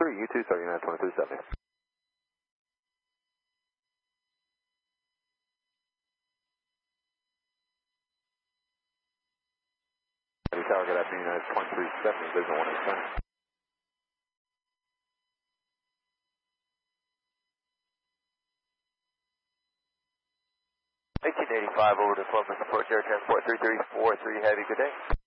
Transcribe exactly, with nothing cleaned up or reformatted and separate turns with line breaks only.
three, U two thirty-nine twenty-three seventy. Tower, good afternoon, United twenty-three seventy, Vision one eight seven.
eighteen eighty-five over to Columbus Approach Air Transport three three four three Heavy, good day.